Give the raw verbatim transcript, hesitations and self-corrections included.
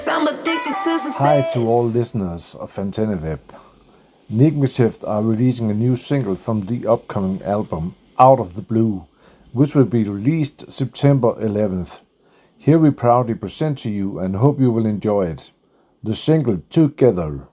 I'm addicted to Hi success. to all listeners of AntennaWeb. Nigmashift are releasing a new single from the upcoming album Out of the Blue, which will be released September eleventh. Here we proudly present to you and hope you will enjoy it. The single Together.